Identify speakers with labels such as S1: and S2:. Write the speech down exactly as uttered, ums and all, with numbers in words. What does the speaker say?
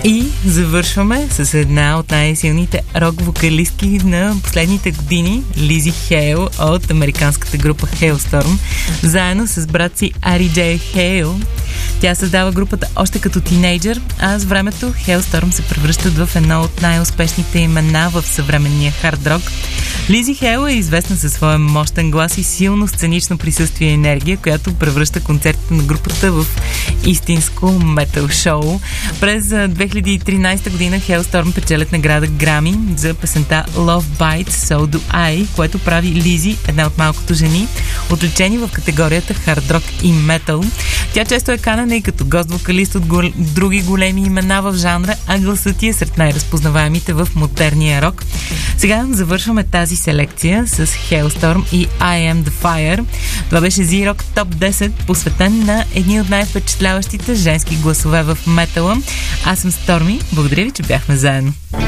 S1: И завършваме с една от най-силните рок-вокалистки на последните години, Лизи Хейл от американската група Halestorm, заедно с брат си Ари Джей Хейл. Тя създава групата още като тинейджър, а с времето Halestorm се превръщат в едно от най-успешните имена в съвременния хард рок. Лизи Хейл е известна със своя мощен глас и силно сценично присъствие и енергия, която превръща концертите на групата в истинско метал шоу. През две хиляди и тринадесета година Halestorm печелят награда Грами за песента Love Bites, So Do I, което прави Лизи една от малкото жени, отличени в категорията хард рок и метал. Тя често е канена и като гост-вокалист от гол... други големи имена в жанра, а гласът ти е сред най-разпознаваемите в модерния рок. Сега завършваме тази селекция с Halestorm и I Am The Fire. Това беше Z-Rock Топ десет, посветен на едни от най-впечатляващите женски гласове в метала. Аз съм Сторми. Благодаря ви, че бяхме заедно.